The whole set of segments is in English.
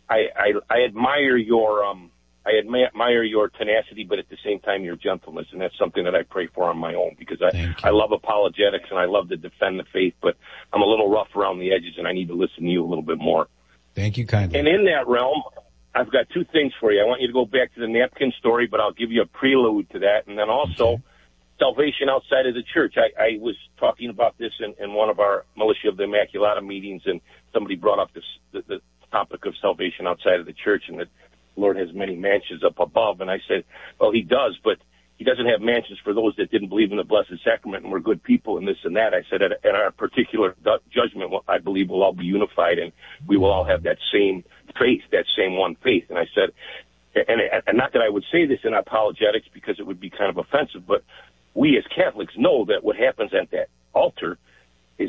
I admire your tenacity, but at the same time your gentleness, and that's something that I pray for on my own, because I love apologetics and I love to defend the faith, but I'm a little rough around the edges and I need to listen to you a little bit more. Thank you kindly. And in that realm, I've got two things for you. I want you to go back to the napkin story, but I'll give you a prelude to that, and then also salvation outside of the church. I was talking about this in one of our Militia of the Immaculata meetings, and somebody brought up the topic of salvation outside of the church, and that the Lord has many mansions up above. And I said, well, he does, but he doesn't have mansions for those that didn't believe in the Blessed Sacrament and were good people and this and that. I said, at our particular judgment, I believe we'll all be unified and we will all have that same faith, that same one faith. And I said, and not that I would say this in apologetics because it would be kind of offensive, but we as Catholics know that what happens at that altar is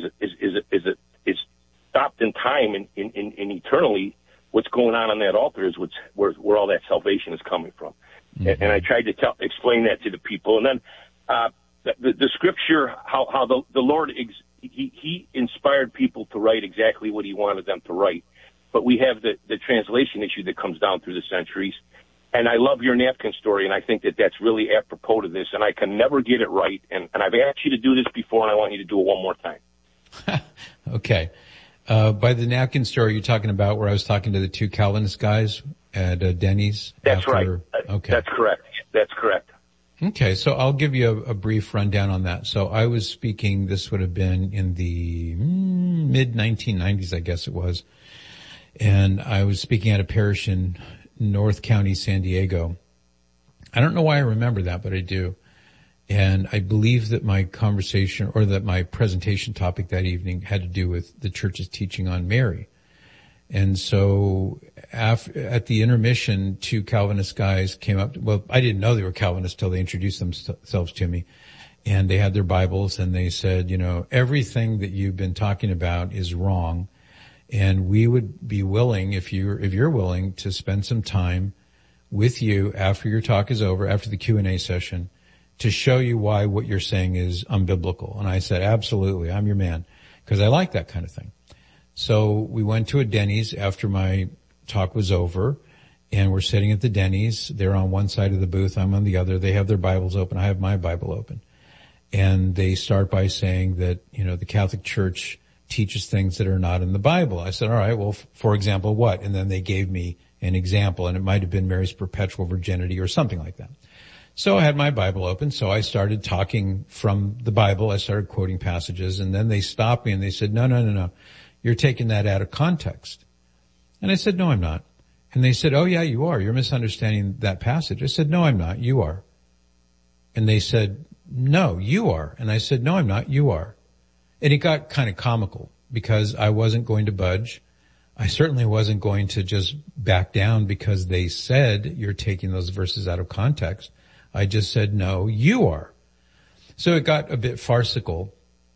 stopped in time and eternally. What's going on that altar is where all that salvation is coming from. Mm-hmm. And I tried to explain that to the people. And then the scripture, how the Lord, he inspired people to write exactly what he wanted them to write. But we have the translation issue that comes down through the centuries. And I love your napkin story, and I think that that's really apropos to this, and I can never get it right. And I've asked you to do this before, and I want you to do it one more time. Okay. By the napkin story, you're talking about where I was talking to the two Calvinist guys at Denny's? That's right. Okay. That's correct. That's correct. Okay, so I'll give you a brief rundown on that. So I was speaking, this would have been in the mid-1990s, I guess it was. And I was speaking at a parish in North County, San Diego. I don't know why I remember that, but I do. And I believe that my conversation or that my presentation topic that evening had to do with the church's teaching on Mary. And so at the intermission, two Calvinist guys came up. Well, I didn't know they were Calvinists till they introduced themselves to me. And they had their Bibles and they said, everything that you've been talking about is wrong. And we would be willing, if you're willing, to spend some time with you after your talk is over, after the Q&A session, to show you why what you're saying is unbiblical. And I said, absolutely, I'm your man, because I like that kind of thing. So we went to a Denny's after my talk was over, and we're sitting at the Denny's. They're on one side of the booth, I'm on the other. They have their Bibles open, I have my Bible open. And they start by saying that, the Catholic Church teaches things that are not in the Bible. I said, all right, well, for example, what? And then they gave me an example, and it might have been Mary's perpetual virginity or something like that. So I had my Bible open, so I started talking from the Bible. I started quoting passages, and then they stopped me and they said, no. You're taking that out of context. And I said, no, I'm not. And they said, oh yeah, you are. You're misunderstanding that passage. I said, no, I'm not. You are. And they said, no, you are. And I said, no, I'm not. You are. And it got kind of comical because I wasn't going to budge. I certainly wasn't going to just back down because they said you're taking those verses out of context. I just said, no, you are. So it got a bit farcical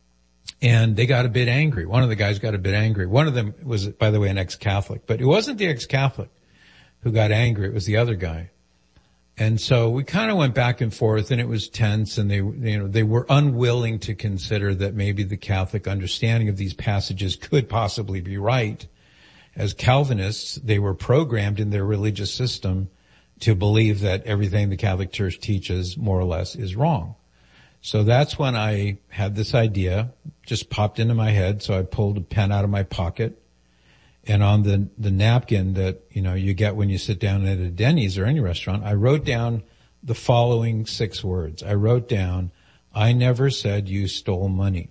and they got a bit angry. One of the guys got a bit angry. One of them was, by the way, an ex-Catholic, but it wasn't the ex-Catholic who got angry. It was the other guy. And so we kind of went back and forth and it was tense and they were unwilling to consider that maybe the Catholic understanding of these passages could possibly be right. As Calvinists, they were programmed in their religious system to believe that everything the Catholic Church teaches more or less is wrong. So that's when I had this idea, just popped into my head. So I pulled a pen out of my pocket. And on the napkin that, you get when you sit down at a Denny's or any restaurant, I wrote down the following 6 words. I wrote down, I never said you stole money.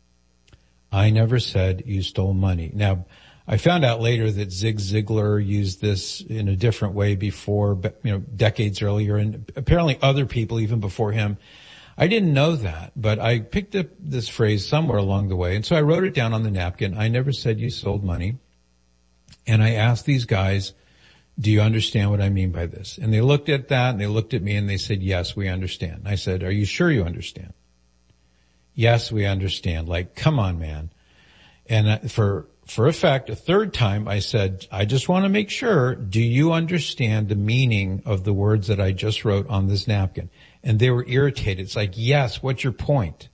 I never said you stole money. Now, I found out later that Zig Ziglar used this in a different way before, decades earlier, and apparently other people even before him. I didn't know that, but I picked up this phrase somewhere along the way. And so I wrote it down on the napkin. I never said you stole money. And I asked these guys, do you understand what I mean by this? And they looked at that and they looked at me and they said, yes, we understand. I said, are you sure you understand? Yes, we understand. Like, come on, man. And for effect, a third time I said, I just want to make sure, do you understand the meaning of the words that I just wrote on this napkin? And they were irritated. It's like, yes, what's your point?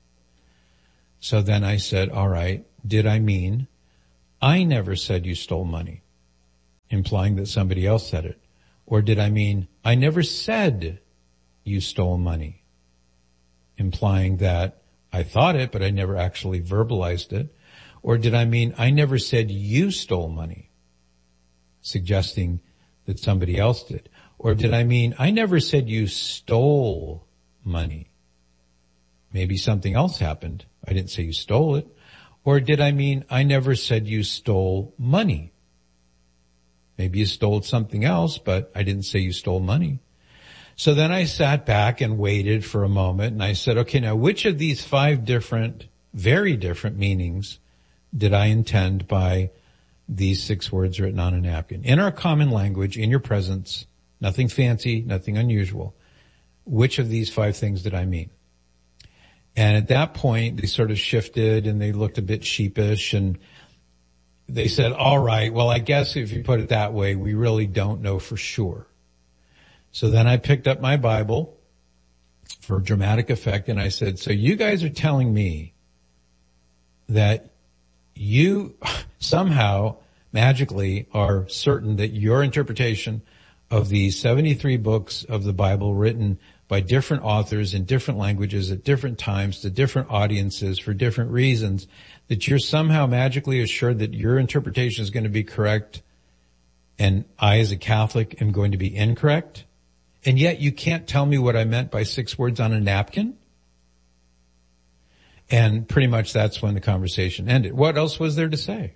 So then I said, all right, did I mean, I never said you stole money. implying that somebody else said it? Or did I mean, I never said you stole money, implying that I thought it, but I never actually verbalized it? Or did I mean, I never said you stole money, suggesting that somebody else did? Or did I mean, I never said you stole money? Maybe something else happened. I didn't say you stole it. Or did I mean, I never said you stole money? Maybe you stole something else, but I didn't say you stole money. So then I sat back and waited for a moment, and I said, okay, now which of these 5 different, very different meanings did I intend by these 6 words written on a napkin? In our common language, in your presence, nothing fancy, nothing unusual. Which of these 5 things did I mean? And at that point, they sort of shifted and they looked a bit sheepish and they said, all right, well, I guess if you put it that way, we really don't know for sure. So then I picked up my Bible for dramatic effect and I said, so you guys are telling me that you somehow magically are certain that your interpretation of the 73 books of the Bible written by different authors in different languages at different times to different audiences for different reasons, that you're somehow magically assured that your interpretation is going to be correct and I as a Catholic am going to be incorrect? And yet you can't tell me what I meant by 6 words on a napkin? And pretty much that's when the conversation ended. What else was there to say?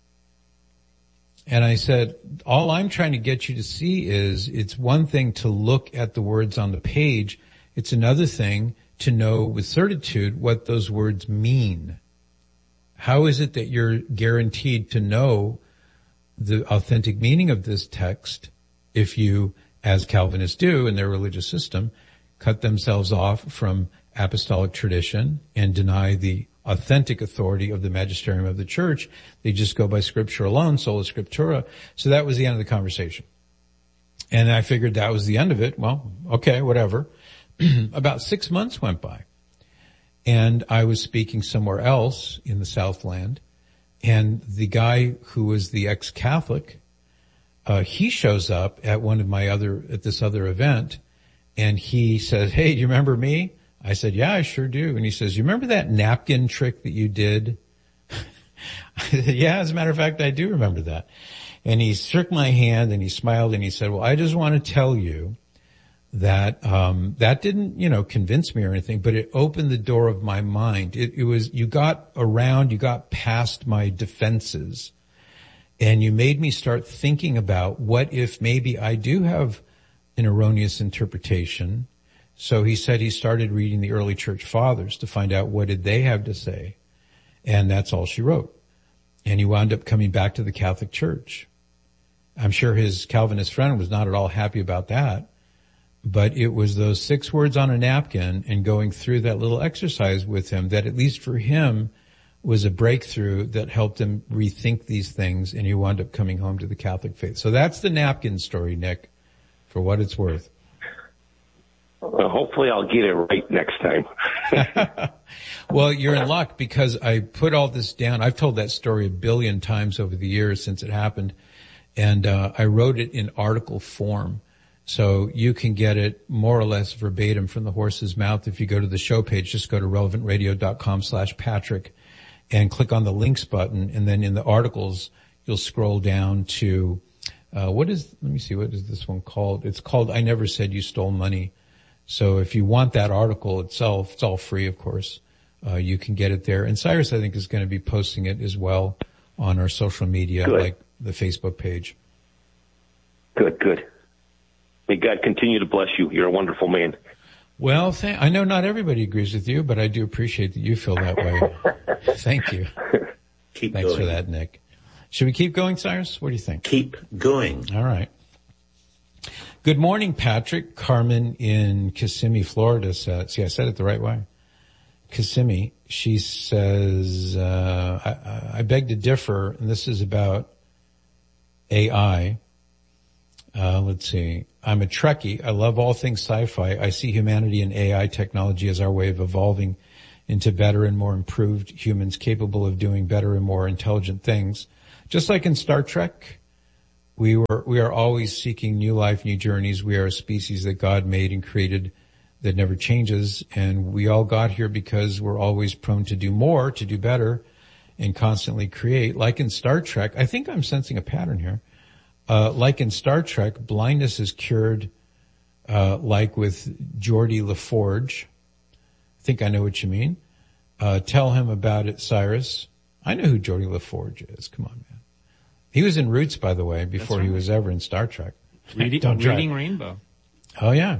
And I said, all I'm trying to get you to see is it's one thing to look at the words on the page. It's another thing to know with certitude what those words mean. How is it that you're guaranteed to know the authentic meaning of this text if you, as Calvinists do in their religious system, cut themselves off from apostolic tradition and deny the authentic authority of the magisterium of the church? They just go by scripture alone, sola scriptura. So that was the end of the conversation. And I figured that was the end of it. Well, okay, whatever. About 6 months went by and I was speaking somewhere else in the Southland, and the guy who was the ex-Catholic, he shows up at at this other event, and he says, hey, do you remember me? I said, yeah, I sure do. And he says, you remember that napkin trick that you did? I said, yeah, as a matter of fact, I do remember that. And he shook my hand and he smiled and he said, well, I just want to tell you that, that didn't, convince me or anything, but it opened the door of my mind. You got past my defenses and you made me start thinking about what if maybe I do have an erroneous interpretation. So he said he started reading the early church fathers to find out what did they have to say. And that's all she wrote. And he wound up coming back to the Catholic Church. I'm sure his Calvinist friend was not at all happy about that, but it was those 6 words on a napkin and going through that little exercise with him that, at least for him, was a breakthrough that helped him rethink these things, and he wound up coming home to the Catholic faith. So that's the napkin story, Nick, for what it's worth. Well, hopefully I'll get it right next time. Well, you're in luck because I put all this down. I've told that story 1 billion times over the years since it happened, and I wrote it in article form. So you can get it more or less verbatim from the horse's mouth. If you go to the show page, just go to relevantradio.com/Patrick and click on the links button. And then in the articles, you'll scroll down to, let me see, what is this one called? It's called I Never Said You Stole Money. So if you want that article itself, it's all free, of course. You can get it there. And Cyrus, I think, is going to be posting it as well on our social media, like the Facebook page. Good. May God continue to bless you. You're a wonderful man. Well, I know not everybody agrees with you, but I do appreciate that you feel that way. Thank you. Thanks for that, Nick. Should we keep going, Cyrus? What do you think? Keep going. All right. Good morning, Patrick. Carmen in Kissimmee, Florida says, see, I said it the right way. Kissimmee. She says, I beg to differ, and this is about AI. Let's see. I'm a Trekkie. I love all things sci-fi. I see humanity and AI technology as our way of evolving into better and more improved humans capable of doing better and more intelligent things. Just like in Star Trek, We are always seeking new life, new journeys. We are a species that God made and created that never changes. And we all got here because we're always prone to do more, to do better, and constantly create. Like in Star Trek, I think I'm sensing a pattern here. Like in Star Trek, blindness is cured, like with Geordi LaForge. I think I know what you mean. Tell him about it, Cyrus. I know who Geordi LaForge is. Come on, man. He was in Roots, by the way, before he was ever in Star Trek. Reading Rainbow. Oh, yeah.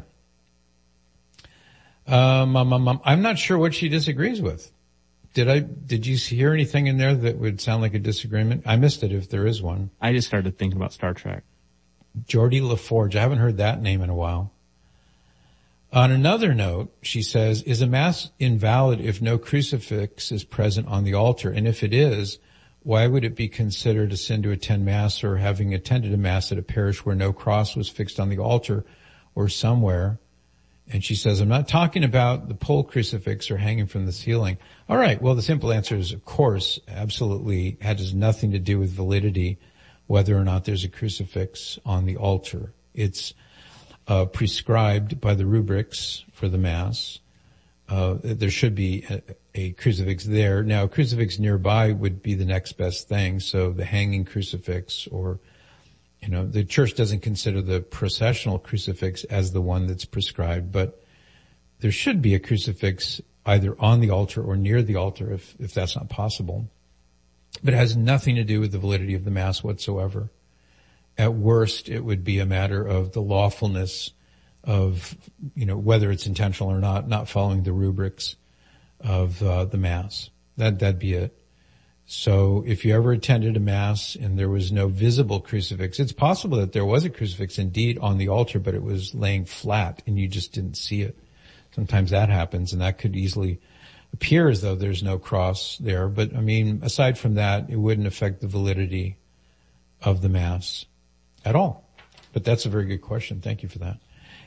I'm not sure what she disagrees with. Did you hear anything in there that would sound like a disagreement? I missed it if there is one. I just started thinking about Star Trek. Geordi LaForge. I haven't heard that name in a while. On another note, she says, is a mass invalid if no crucifix is present on the altar? And if it is, why would it be considered a sin to attend mass or having attended a mass at a parish where no cross was fixed on the altar or somewhere? And she says, I'm not talking about the pole crucifix or hanging from the ceiling. All right. Well, the simple answer is, of course, absolutely. It has nothing to do with validity, whether or not there's a crucifix on the altar. It's prescribed by the rubrics for the Mass. There should be a crucifix there. Now, a crucifix nearby would be the next best thing. So the hanging crucifix, or, the church doesn't consider the processional crucifix as the one that's prescribed, but there should be a crucifix either on the altar or near the altar if that's not possible. But it has nothing to do with the validity of the Mass whatsoever. At worst, it would be a matter of the lawfulness of, whether it's intentional or not following the rubrics of the Mass. That'd be it. So if you ever attended a Mass and there was no visible crucifix, it's possible that there was a crucifix indeed on the altar, but it was laying flat and you just didn't see it. Sometimes that happens, and that could easily appear as though there's no cross there. But aside from that, it wouldn't affect the validity of the Mass at all. But that's a very good question. Thank you for that.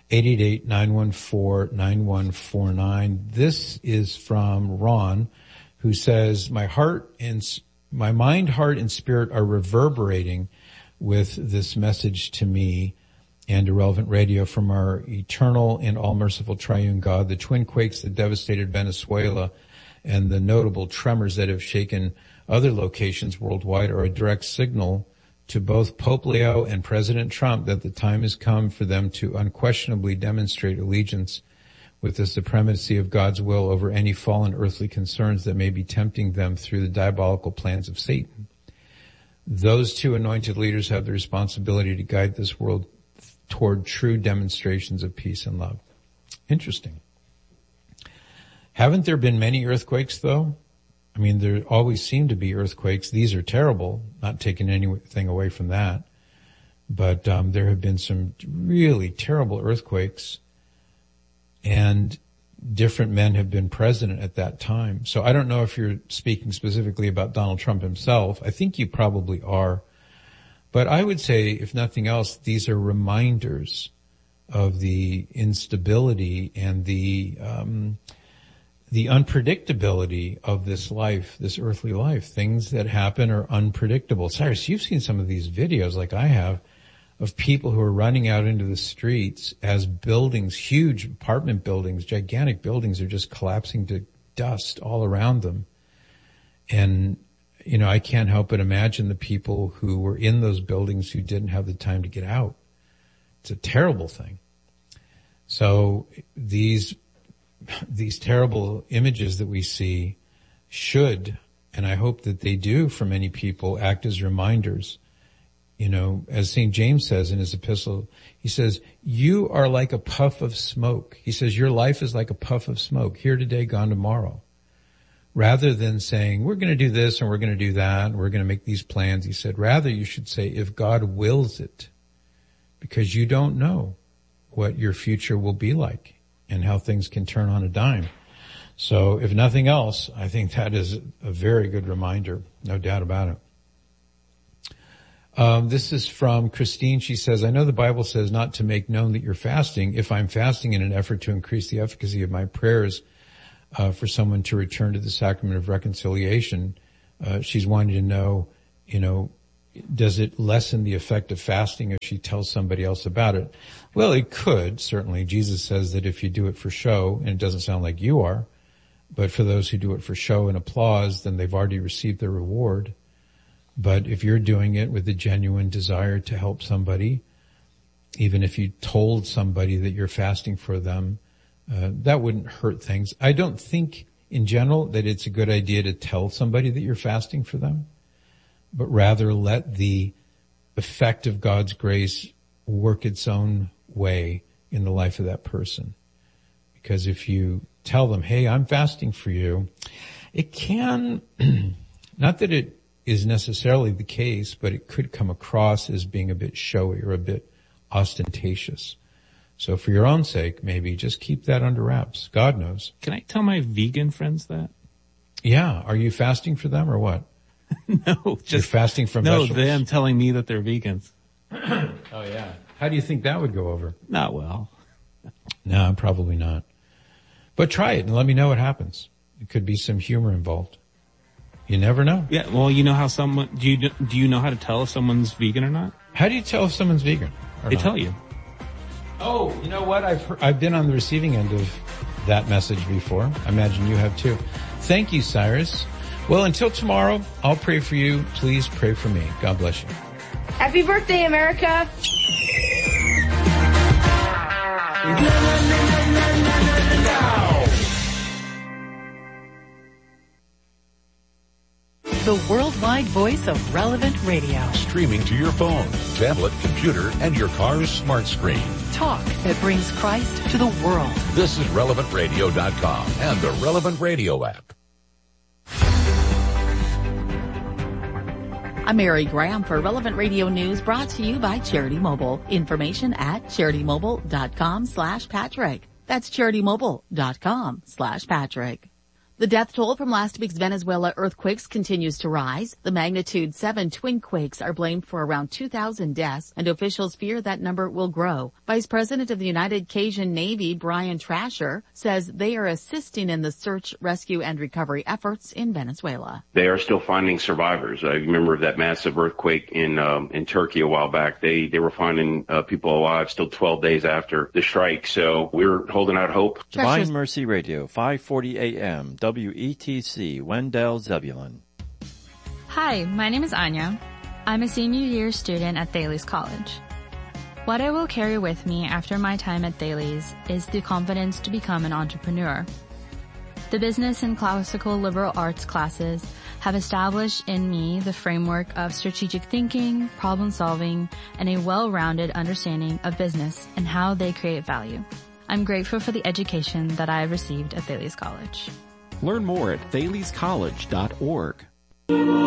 888-914-9149. This is from Ron, who says, my mind, heart, and spirit are reverberating with this message to me and Irrelevant Radio from our eternal and all-merciful triune God. The twin quakes that devastated Venezuela and the notable tremors that have shaken other locations worldwide are a direct signal to both Pope Leo and President Trump that the time has come for them to unquestionably demonstrate allegiance with the supremacy of God's will over any fallen earthly concerns that may be tempting them through the diabolical plans of Satan. Those two anointed leaders have the responsibility to guide this world toward true demonstrations of peace and love. Interesting. Haven't there been many earthquakes, though? There always seem to be earthquakes. These are terrible, not taking anything away from that. But there have been some really terrible earthquakes, and different men have been president at that time. So I don't know if you're speaking specifically about Donald Trump himself. I think you probably are. But I would say, if nothing else, these are reminders of the instability and the unpredictability of this life, this earthly life. Things that happen are unpredictable. Cyrus, you've seen some of these videos, like I have, of people who are running out into the streets as buildings, huge apartment buildings, gigantic buildings, are just collapsing to dust all around them. And, I can't help but imagine the people who were in those buildings who didn't have the time to get out. It's a terrible thing. So these terrible images that we see should, and I hope that they do for many people, act as reminders. As St. James says in his epistle, he says, you are like a puff of smoke. He says, your life is like a puff of smoke, here today, gone tomorrow. Rather than saying, we're going to do this and we're going to do that and we're going to make these plans, he said, rather you should say, if God wills it, because you don't know what your future will be like and how things can turn on a dime. So if nothing else, I think that is a very good reminder, no doubt about it. This is from Christine. She says, I know the Bible says not to make known that you're fasting. If I'm fasting in an effort to increase the efficacy of my prayers for someone to return to the sacrament of reconciliation, she's wanting to know, does it lessen the effect of fasting if she tells somebody else about it? Well, it could, certainly. Jesus says that if you do it for show, and it doesn't sound like you are, but for those who do it for show and applause, then they've already received their reward. But if you're doing it with a genuine desire to help somebody, even if you told somebody that you're fasting for them, that wouldn't hurt things. I don't think in general that it's a good idea to tell somebody that you're fasting for them, but rather let the effect of God's grace work its own way in the life of that person. Because if you tell them, hey, I'm fasting for you, it can, not that it is necessarily the case, but it could come across as being a bit showy or a bit ostentatious. So for your own sake, maybe just keep that under wraps. God knows. Can I tell my vegan friends that? Yeah. Are you fasting for them or what? No, just you're fasting from vegetables? No, them telling me that they're vegans. Oh yeah. How do you think that would go over? Not well. No, probably not. But try it and let me know what happens. It could be some humor involved. You never know. Yeah, well, you know how someone, do you know how to tell if someone's vegan or not? How do you tell if someone's vegan or They not? tell you. Oh, you know what? I've been on the receiving end of that message before. I imagine you have too. Thank you, Cyrus. Well, until tomorrow, I'll pray for you. Please pray for me. God bless you. Happy birthday, America. The worldwide voice of Relevant Radio. Streaming to your phone, tablet, computer, and your car's smart screen. Talk that brings Christ to the world. This is RelevantRadio.com and the Relevant Radio app. I'm Mary Graham for Relevant Radio News, brought to you by Charity Mobile. Information at CharityMobile.com/Patrick. That's CharityMobile.com/Patrick. The death toll from last week's Venezuela earthquakes continues to rise. The magnitude 7 twin quakes are blamed for around 2,000 deaths, and officials fear that number will grow. Vice President of the United Cajun Navy, Brian Trasher, says they are assisting in the search, rescue, and recovery efforts in Venezuela. They are still finding survivors. I remember that massive earthquake in Turkey a while back. They were finding people alive still 12 days after the strike. So we're holding out hope. Divine Mercy Radio, 540 AM. WETC, Wendell, Zebulon. Hi, my name is Anya. I'm a senior year student at Thales College. What I will carry with me after my time at Thales is the confidence to become an entrepreneur. The business and classical liberal arts classes have established in me the framework of strategic thinking, problem solving, and a well-rounded understanding of business and how they create value. I'm grateful for the education that I have received at Thales College. Learn more at thalescollege.org.